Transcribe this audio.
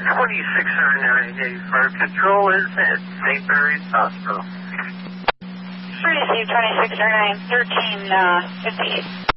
2609, Fire Control is at St. Mary's Hospital. Receive 2609, 1358.